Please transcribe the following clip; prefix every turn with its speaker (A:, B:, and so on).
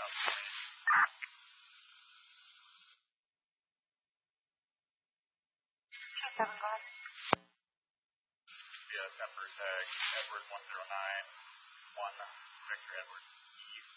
A: 7, go ahead.
B: Yeah, September tag, Edward 109, 1, Victor Edward.